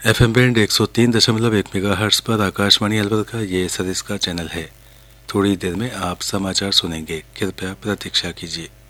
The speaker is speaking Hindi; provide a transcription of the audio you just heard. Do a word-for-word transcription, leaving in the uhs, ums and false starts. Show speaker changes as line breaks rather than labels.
एफ एम बैंड एक सौ तीन दशमलव एक मेगा हर्ट्स पर आकाशवाणी अलवर का ये सदिश का चैनल है। थोड़ी देर में आप समाचार सुनेंगे, कृपया प्रतीक्षा कीजिए।